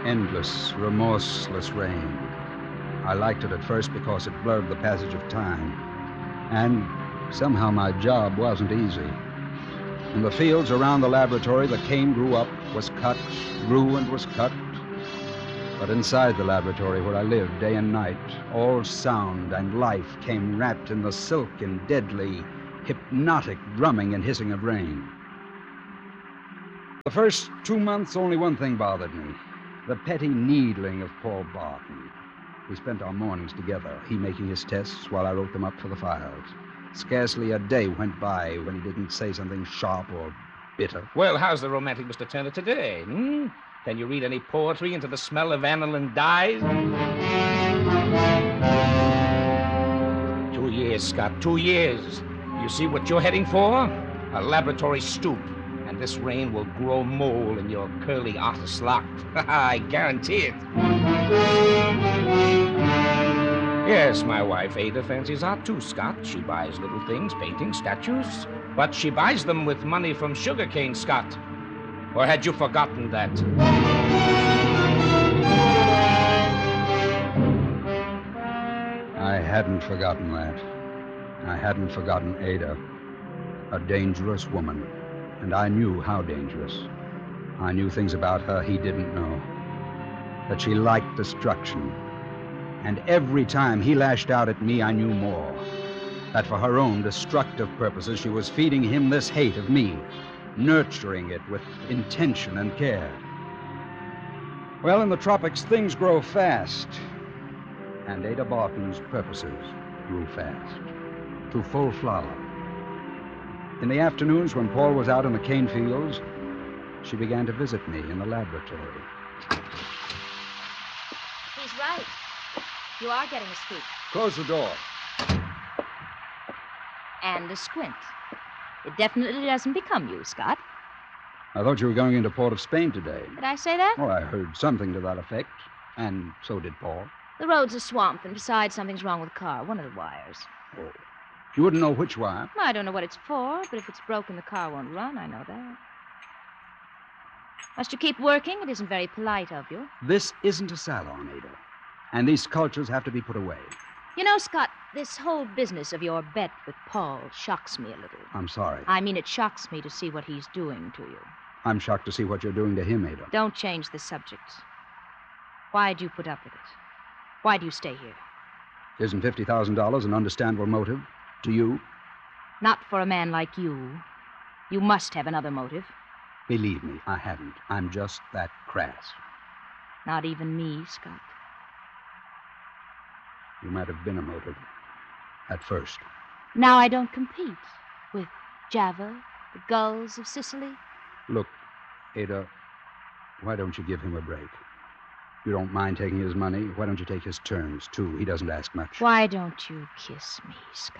endless, remorseless rain. I liked it at first because it blurred the passage of time. And somehow my job wasn't easy. In the fields around the laboratory, the cane grew up, was cut, grew and was cut. But inside the laboratory where I lived day and night, all sound and life came wrapped in the silken, deadly, hypnotic drumming and hissing of rain. The first 2 months, only one thing bothered me. The petty needling of Paul Barton. We spent our mornings together, he making his tests while I wrote them up for the files. Scarcely a day went by when he didn't say something sharp or bitter. Well, how's the romantic Mr. Turner today? Can you read any poetry into the smell of aniline dyes? 2 years, Scott, 2 years. You see what you're heading for? A laboratory stoop. And this rain will grow mole in your curly artist lock. I guarantee it. Yes, my wife Ada fancies art too, Scott. She buys little things, paintings, statues. But she buys them with money from sugarcane, Scott. Or had you forgotten that? I hadn't forgotten that. I hadn't forgotten Ada. A dangerous woman. And I knew how dangerous. I knew things about her he didn't know. That she liked destruction. And every time he lashed out at me, I knew more. That for her own destructive purposes, she was feeding him this hate of me, nurturing it with intention and care. Well, in the tropics, things grow fast. And Ada Barton's purposes grew fast, to full flower. In the afternoons, when Paul was out in the cane fields, she began to visit me in the laboratory. He's right. You are getting a scoop. Close the door. And a squint. It definitely doesn't become you, Scott. I thought you were going into Port of Spain today. Did I say that? Oh, I heard something to that effect. And so did Paul. The road's a swamp, and besides, something's wrong with the car. One of the wires. Oh. You wouldn't know which wire? Well, I don't know what it's for, but if it's broken, the car won't run. I know that. Must you keep working? It isn't very polite of you. This isn't a salon, Ada. And these sculptures have to be put away. You know, Scott, this whole business of your bet with Paul shocks me a little. I'm sorry. I mean, it shocks me to see what he's doing to you. I'm shocked to see what you're doing to him, Ada. Don't change the subject. Why do you put up with it? Why do you stay here? Isn't $50,000 an understandable motive to you? Not for a man like you. You must have another motive. Believe me, I haven't. I'm just that crass. Not even me, Scott. You might have been a motive. At first. Now I don't compete with Java, the gulls of Sicily. Look, Ada, why don't you give him a break? You don't mind taking his money. Why don't you take his terms, too? He doesn't ask much. Why don't you kiss me, Scott?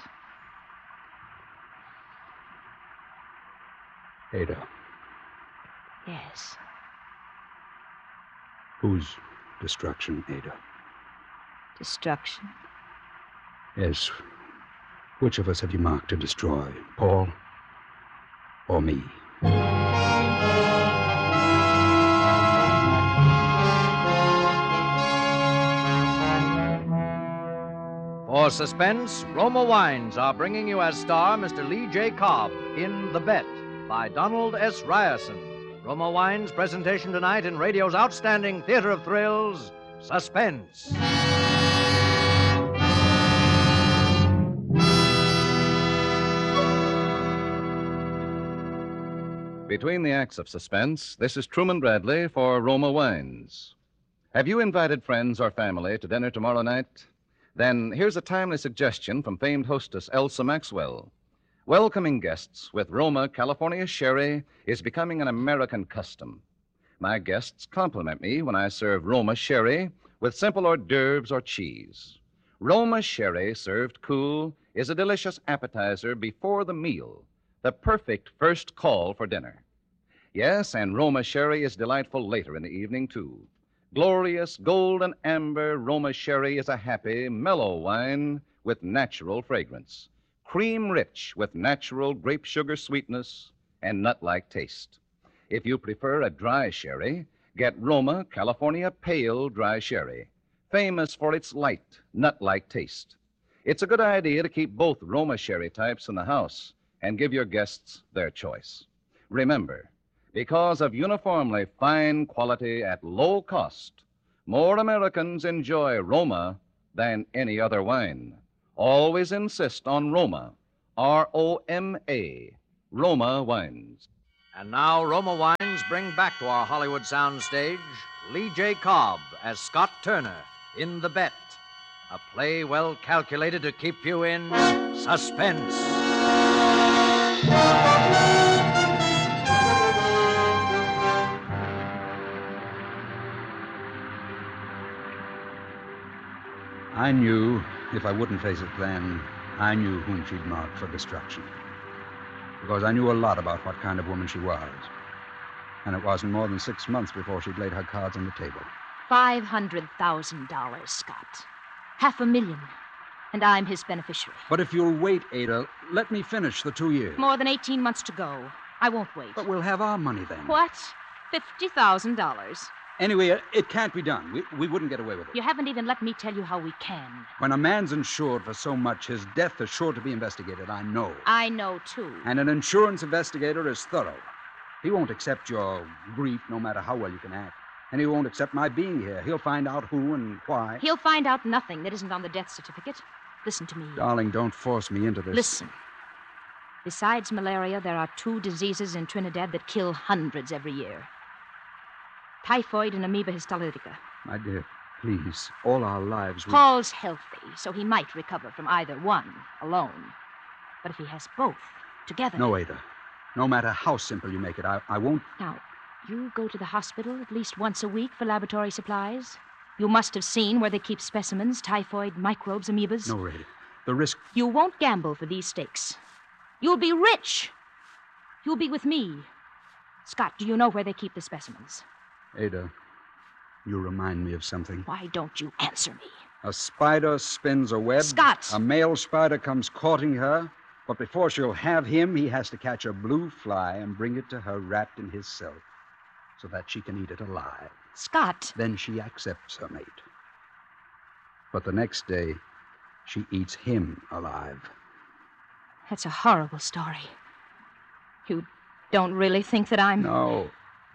Ada. Yes. Whose destruction, Ada? Destruction? Yes. Which of us have you marked to destroy? Paul or me? For suspense, Roma Wines are bringing you as star Mr. Lee J. Cobb in The Bet by Donald S. Ryerson. Roma Wines' presentation tonight in radio's outstanding theater of thrills, Suspense. Between the acts of suspense, this is Truman Bradley for Roma Wines. Have you invited friends or family to dinner tomorrow night? Then here's a timely suggestion from famed hostess Elsa Maxwell. Welcoming guests with Roma California Sherry is becoming an American custom. My guests compliment me when I serve Roma Sherry with simple hors d'oeuvres or cheese. Roma Sherry served cool is a delicious appetizer before the meal, the perfect first call for dinner. Yes, and Roma Sherry is delightful later in the evening, too. Glorious golden amber Roma Sherry is a happy, mellow wine with natural fragrance. Cream rich with natural grape sugar sweetness and nut-like taste. If you prefer a dry sherry, Get Roma California Pale Dry Sherry, famous for its light, nut-like taste. It's a good idea to keep both Roma sherry types in the house and give your guests their choice. Remember, because of uniformly fine quality at low cost, more Americans enjoy Roma than any other wine. Always insist on Roma, R-O-M-A, Roma wines. And now Roma Wines bring back to our Hollywood soundstage Lee J. Cobb as Scott Turner in The Bet, a play well calculated to keep you in suspense. I knew if I wouldn't face it then, I knew whom she'd marked for destruction. Because I knew a lot about what kind of woman she was. And it wasn't more than 6 months before she'd laid her cards on the table. $500,000, Scott. $500,000. And I'm his beneficiary. But if you'll wait, Ada, let me finish the 2 years. More than 18 months to go. I won't wait. But we'll have our money then. What? $50,000. Anyway, it can't be done. We wouldn't get away with it. You haven't even let me tell you how we can. When a man's insured for so much, his death is sure to be investigated. I know. I know, too. And an insurance investigator is thorough. He won't accept your grief no matter how well you can act. And he won't accept my being here. He'll find out who and why. He'll find out nothing that isn't on the death certificate. Listen to me. Darling, don't force me into this. Listen. Besides malaria, there are 2 diseases in Trinidad that kill hundreds every year. Typhoid and amoeba histolytica. My dear, please, all our lives... Paul's healthy, so he might recover from either one alone. But if he has both together... No, Ada. No matter how simple you make it, I won't... Now, you go to the hospital at least once a week for laboratory supplies. You must have seen where they keep specimens, typhoid, microbes, amoebas. No, Ada. The risk... You won't gamble for these stakes. You'll be rich. You'll be with me. Scott, do you know where they keep the specimens? Ada, you remind me of something. Why don't you answer me? A spider spins a web. Scott! A male spider comes courting her, but before she'll have him, he has to catch a blue fly and bring it to her wrapped in his silk so that she can eat it alive. Scott! Then she accepts her mate. But the next day, she eats him alive. That's a horrible story. You don't really think that I'm... No.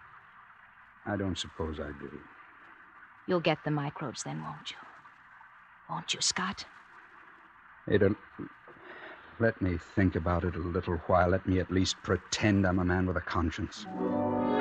I don't suppose I do. You'll get the microbes then, won't you? Won't you, Scott? Ada, let me think about it a little while. Let me at least pretend I'm a man with a conscience.